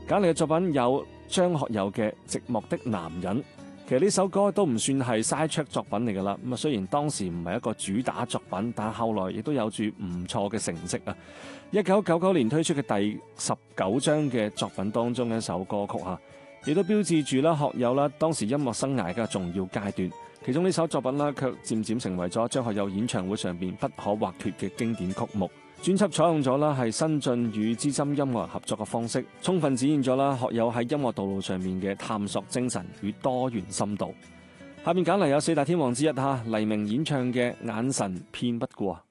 揀嚟嘅作品有張學友嘅《寂寞的男人》。其實呢首歌都唔算係 side track 作品嚟㗎啦。咁啊，雖然當時唔係一個主打作品，但係後來亦都有住唔錯嘅成績啊。1999年推出嘅第19張嘅作品當中嘅一首歌曲嚇，亦都標誌住啦學友啦當時音樂生涯嘅重要階段。其中呢首作品啦，卻漸漸成為咗張學友演唱會上邊不可或缺嘅經典曲目。專輯採用咗啦係新晉與資深音樂人合作嘅方式，充分展現咗啦學友喺音樂道路上面嘅探索精神與多元深度。下面揀嚟有四大天王之一黎明演唱嘅《眼神騙不過》。